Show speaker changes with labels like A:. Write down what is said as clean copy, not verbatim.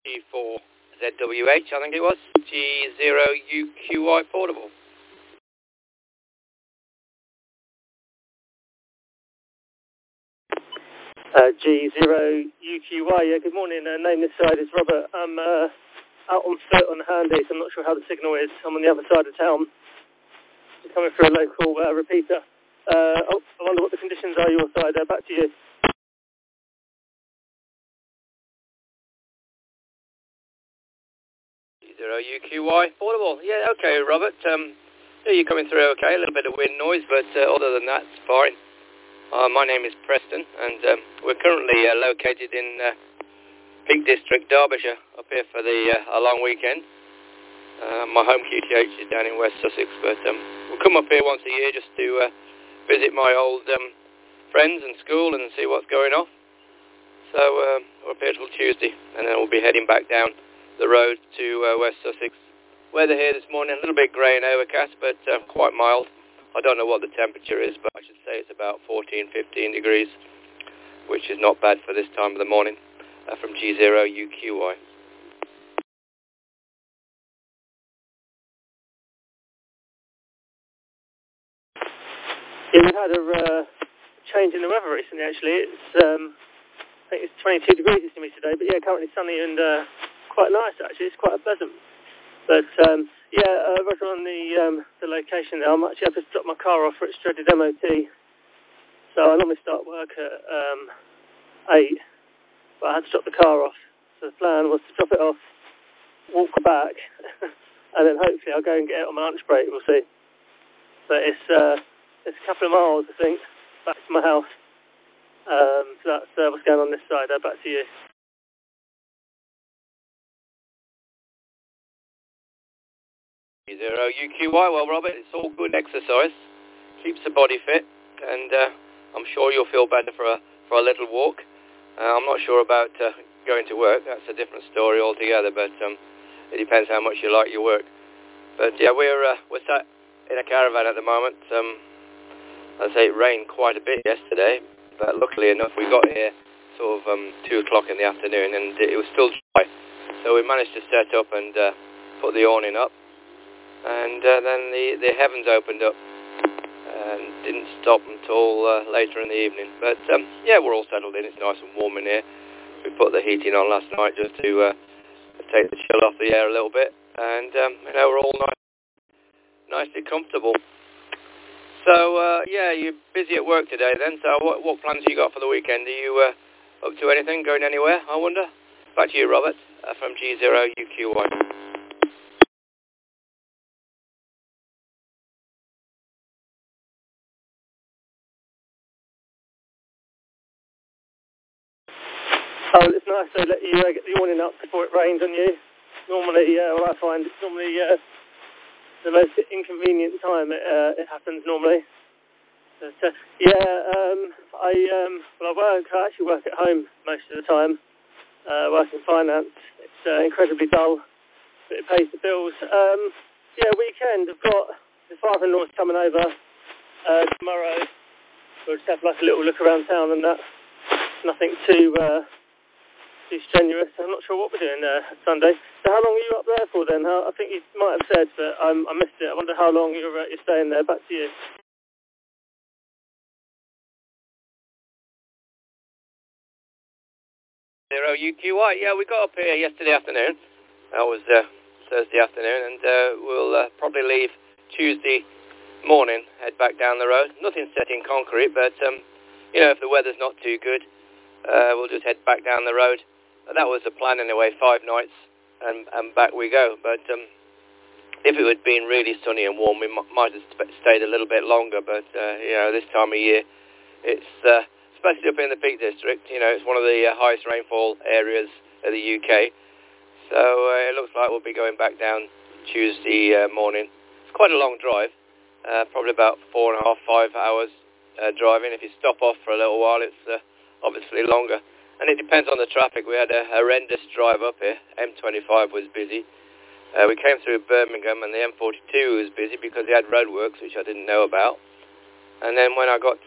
A: G4ZWH, I think it was. G0UQY portable.
B: G0UQY, yeah, good morning. Name this side is Robert. I'm out on foot on Handy, so I'm not sure how the signal is. I'm on the other side of town. Just coming through a local repeater. I wonder what the conditions are your side. Back to you.
A: G0UQY portable. Yeah, okay, Robert. Yeah, you're coming through okay. A little bit of wind noise, but other than that, it's fine. My name is Preston, and we're currently located in Peak District, Derbyshire, up here for a long weekend. My home QTH is down in West Sussex, but we'll come up here once a year just to visit my old friends and school and see what's going on. So we're up here till Tuesday, and then we'll be heading back down the road to West Sussex. Weather here this morning, a little bit grey and overcast, but quite mild. I don't know what the temperature is, but I should say it's about 14, 15 degrees, which is not bad for this time of the morning, from G0UQY.
B: Yeah, we've had a change in the weather recently, actually. I think it's 22 degrees to me today, but yeah, currently sunny and quite nice, actually. It's quite pleasant. But, Roger, on the location there, I'm actually have to drop my car off for its dreaded MOT. So I normally start work at 8, but I had to drop the car off. So the plan was to drop it off, walk back, and then hopefully I'll go and get it on my lunch break, we'll see. But it's a couple of miles, I think, back to my house. So that's what's going on this side. Back to you.
A: G0UQY, well, Robert, it's all good exercise. Keeps the body fit, and I'm sure you'll feel better for a little walk. I'm not sure about going to work. That's a different story altogether, but it depends how much you like your work. But yeah, we're sat in a caravan at the moment. I'd say it rained quite a bit yesterday, but luckily enough we got here sort of 2 o'clock in the afternoon, and it was still dry. So we managed to set up and put the awning up, and then the heavens opened up and didn't stop until later in the evening. But yeah, we're all settled in. It's nice and warm in here. We put the heating on last night just to take the chill off the air a little bit, and we're all nicely comfortable. So yeah, you're busy at work today then. So what plans you got for the weekend? Are you up to anything? Going anywhere? I wonder. Back to you, Robert, from G0UQY.
B: Oh, it's nice to let you get the awning up before it rains on you. Normally, what I find, it's normally the most inconvenient time it happens normally. But, I actually work at home most of the time, work in finance. It's incredibly dull, but it pays the bills. Weekend, I've got the father-in-law's coming over tomorrow. We'll just have like a little look around town and that. Nothing too strenuous. I'm not sure what we're doing Sunday. So how long are you up there for then? I think you might have said, but I missed it. I wonder how long you're staying there. Back to you.
A: G0UQY. Yeah, we got up here yesterday afternoon. That was Thursday afternoon, and we'll probably leave Tuesday morning, head back down the road. Nothing set in concrete, but if the weather's not too good, we'll just head back down the road. That was the plan anyway, 5 nights, and back we go. But if it had been really sunny and warm, we might have stayed a little bit longer. But this time of year, it's especially up in the Peak District. It's one of the highest rainfall areas of the UK. So it looks like we'll be going back down Tuesday morning. It's quite a long drive, probably about 4.5, 5 hours driving. If you stop off for a little while, it's obviously longer. And it depends on the traffic. We had a horrendous drive up here. M25 was busy. We came through Birmingham, and the M42 was busy because they had roadworks, which I didn't know about. And then when I got